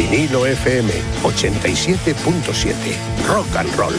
Vinilo FM 87.7. Rock and Roll.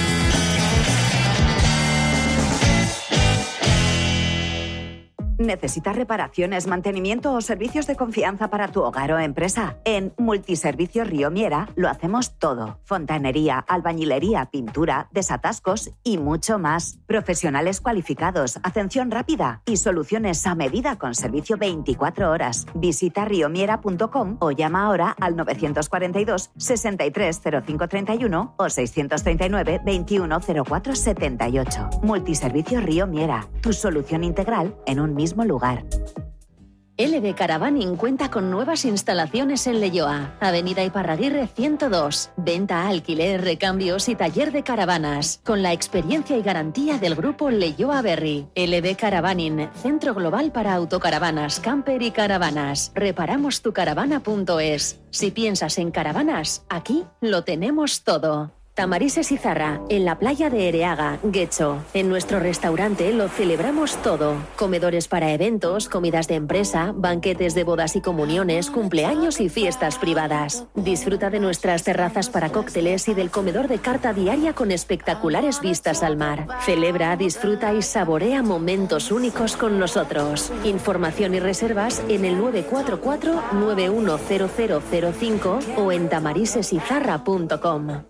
¿Necesitas reparaciones, mantenimiento o servicios de confianza para tu hogar o empresa? En Multiservicios Río Miera lo hacemos todo. Fontanería, albañilería, pintura, desatascos y mucho más. Profesionales cualificados, atención rápida y soluciones a medida con servicio 24 horas. Visita riomiera.com o llama ahora al 942 63 0531 o 639 21 04 78. Multiservicios Río Miera, tu solución integral en un mismo lugar. LB Caravaning cuenta con nuevas instalaciones en Leioa, Avenida Iparraguirre 102, venta, alquiler, recambios y taller de caravanas, con la experiencia y garantía del grupo Leioa Berry. LB Caravaning, centro global para autocaravanas, camper y caravanas. Reparamostucaravana.es. Si piensas en caravanas, aquí lo tenemos todo. Tamarises y Zarra, en la playa de Ereaga, Guecho. En nuestro restaurante lo celebramos todo. Comedores para eventos, comidas de empresa, banquetes de bodas y comuniones, cumpleaños y fiestas privadas. Disfruta de nuestras terrazas para cócteles y del comedor de carta diaria con espectaculares vistas al mar. Celebra, disfruta y saborea momentos únicos con nosotros. Información y reservas en el 944-910005 o en tamarisesizarra.com.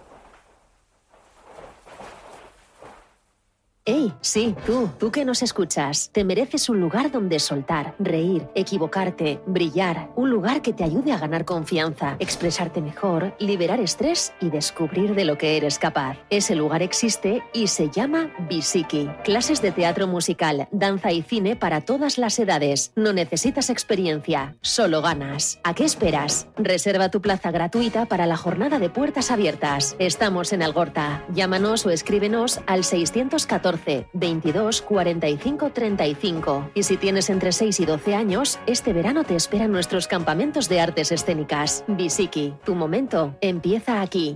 ¡Ey! Sí, tú que nos escuchas. Te mereces un lugar donde soltar, reír, equivocarte, brillar. Un lugar que te ayude a ganar confianza, expresarte mejor, liberar estrés y descubrir de lo que eres capaz. Ese lugar existe y se llama Bisiki. Clases de teatro musical, danza y cine para todas las edades. No necesitas experiencia, solo ganas. ¿A qué esperas? Reserva tu plaza gratuita para la jornada de puertas abiertas. Estamos en Algorta. Llámanos o escríbenos al 614 22 45 35. Y si tienes entre 6 y 12 años, este verano te esperan nuestros campamentos de artes escénicas. Bisiki, tu momento empieza aquí.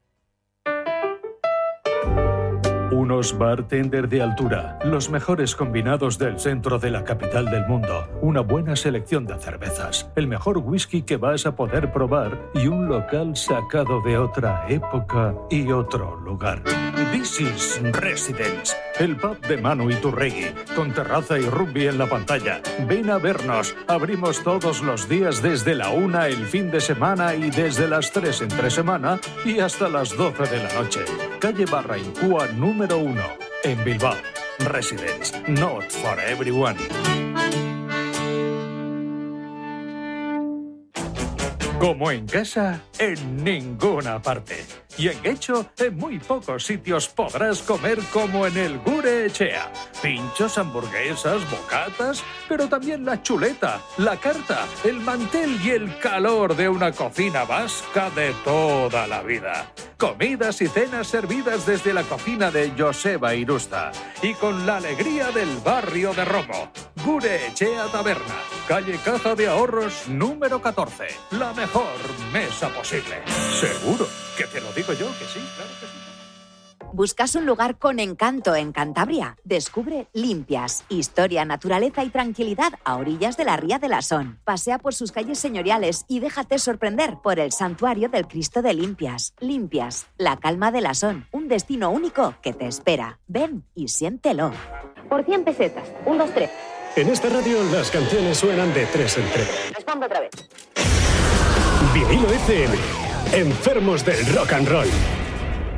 Unos bartender de altura, los mejores combinados del centro de la capital del mundo, una buena selección de cervezas, el mejor whisky que vas a poder probar y un local sacado de otra época y otro lugar. This is Residence, el pub de Manu Iturregui, con terraza y rugby en la pantalla. Ven a vernos, abrimos todos los días desde la 1 el fin de semana y desde las 3 entre semana y hasta las 12 de la noche. Calle Barraincúa número 1, en Bilbao. Residence, not for everyone. Como en casa, en ninguna parte. Y en Guecho, en muy pocos sitios podrás comer como en el Gure Echea. Pinchos, hamburguesas, bocatas, pero también la chuleta, la carta, el mantel y el calor de una cocina vasca de toda la vida. Comidas y cenas servidas desde la cocina de Joseba Irusta y con la alegría del barrio de Romo. Gure Echea Taberna, calle Caza de Ahorros número 14. La mejor mesa posible. Seguro que te lo digo yo, que sí, claro que sí. ¿Buscas un lugar con encanto en Cantabria? Descubre Limpias, historia, naturaleza y tranquilidad a orillas de la Ría de la Son. Pasea por sus calles señoriales y déjate sorprender por el santuario del Cristo de Limpias. Limpias, la calma de la Son, un destino único que te espera. Ven y siéntelo. Por 100 pesetas, 1, 2, 3. En esta radio las canciones suenan de 3 en 3. Respondo otra vez. Vinilo FM, enfermos del rock and roll.